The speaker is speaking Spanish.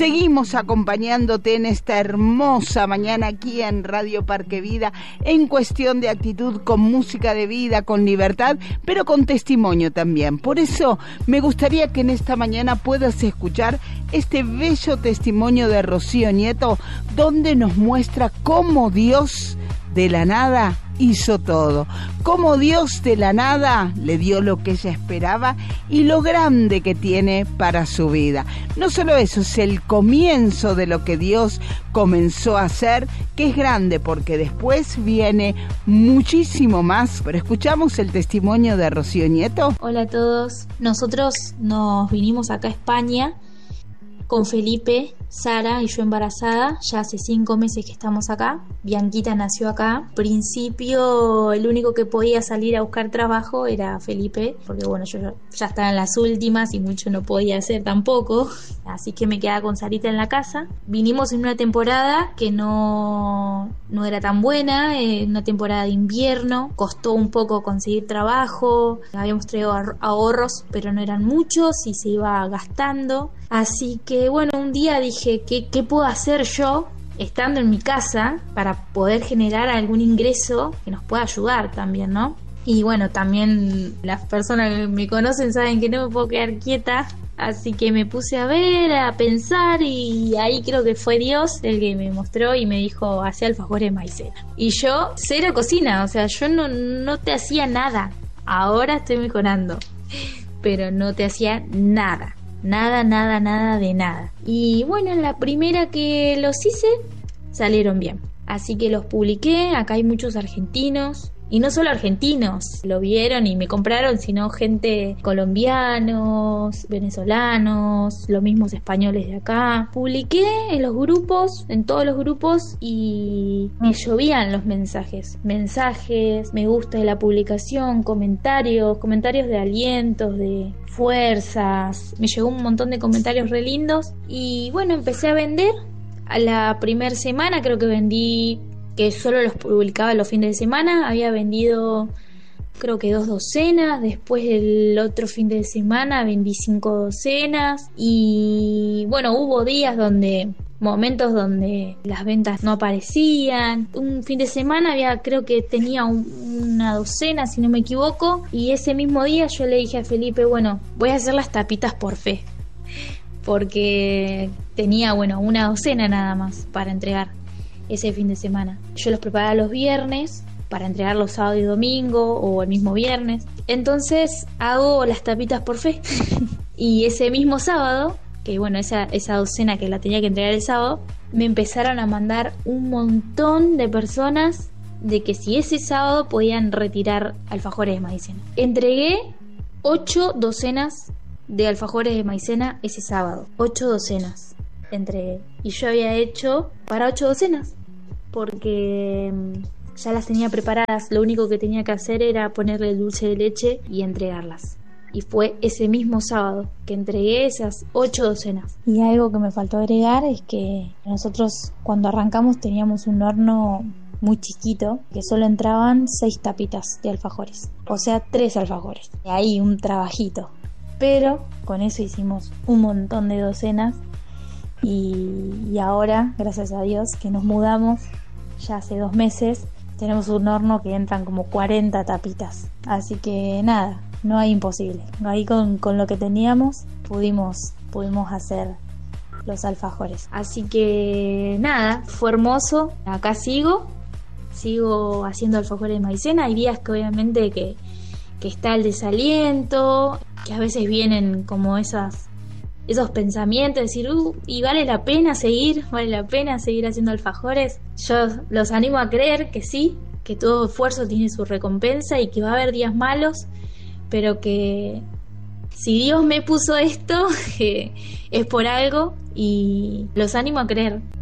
Seguimos acompañándote en esta hermosa mañana aquí en Radio Parque Vida, en Cuestión de Actitud, con música de vida, con libertad, pero con testimonio también. Por eso me gustaría que en esta mañana puedas escuchar este bello testimonio de Rocío Nieto, donde nos muestra cómo Dios de la nada hizo todo, cómo Dios de la nada le dio lo que ella esperaba y lo grande que tiene para su vida. No solo eso, es el comienzo de lo que Dios comenzó a hacer, que es grande porque después viene muchísimo más. Pero escuchamos el testimonio de Rocío Nieto. Hola a todos, nosotros nos vinimos acá a España con Felipe, Sara y yo embarazada. Ya hace 5 meses que estamos acá. Bianquita nació acá. Al principio el único que podía salir a buscar trabajo era Felipe, porque bueno, yo ya estaba en las últimas y mucho no podía hacer tampoco, así que me quedaba con Sarita en la casa. Vinimos en una temporada que no era tan buena, una temporada de invierno. Costó un poco conseguir trabajo, habíamos traído ahorros, pero no eran muchos y se iba gastando. Así que bueno, un día dije, ¿qué puedo hacer yo estando en mi casa para poder generar algún ingreso que nos pueda ayudar también, ¿no? Y bueno, también las personas que me conocen saben que no me puedo quedar quieta, así que me puse a ver, a pensar, y ahí creo que fue Dios el que me mostró y me dijo, hacé alfajores de maicena. Y yo, cero cocina, o sea, yo no te hacía nada. Ahora estoy mejorando, pero no te hacía nada. Nada de nada. Y bueno, en la primera que los hice salieron bien, así que los publiqué. Acá hay muchos argentinos, y no solo argentinos, lo vieron y me compraron, sino gente colombianos, venezolanos, los mismos españoles de acá. Publiqué en los grupos, en todos los grupos, y me llovían los mensajes, me gusta de la publicación, comentarios de alientos, de fuerzas. Me llegó un montón de comentarios re lindos y bueno, empecé a vender. A la primera semana creo que vendí, que solo los publicaba los fines de semana, había vendido creo que 2 docenas. Después el otro fin de semana vendí 5 docenas. Y bueno, hubo momentos donde las ventas no aparecían. Un fin de semana creo que tenía una docena, si no me equivoco, y ese mismo día yo le dije a Felipe, bueno, voy a hacer las tapitas por fe, porque tenía, bueno, una docena nada más para entregar ese fin de semana. Yo los preparaba los viernes para entregar los sábados y domingo, o el mismo viernes. Entonces hago las tapitas por fe. Y ese mismo sábado, que bueno, esa docena que la tenía que entregar el sábado, me empezaron a mandar un montón de personas de que si ese sábado podían retirar alfajores de maicena. Entregué 8 docenas de alfajores de maicena ese sábado. 8 docenas entregué. Y yo había hecho para 8 docenas, porque ya las tenía preparadas. Lo único que tenía que hacer era ponerle el dulce de leche y entregarlas. Y fue ese mismo sábado que entregué esas 8 docenas. Y algo que me faltó agregar es que nosotros cuando arrancamos teníamos un horno muy chiquito, que solo entraban 6 tapitas de alfajores, o sea 3 alfajores. Y ahí un trabajito, pero con eso hicimos un montón de docenas. Y ahora, gracias a Dios, que nos mudamos ya hace 2 meses, tenemos un horno que entran como 40 tapitas. Así que nada, no hay imposible. Ahí con lo que teníamos pudimos hacer los alfajores. Así que nada, fue hermoso. Acá sigo haciendo alfajores de maicena. Hay días que obviamente que está el desaliento, que a veces vienen como esos pensamientos de decir, y vale la pena seguir haciendo alfajores. Yo los animo a creer que sí, que todo esfuerzo tiene su recompensa y que va a haber días malos, pero que si Dios me puso esto es por algo, y los animo a creer.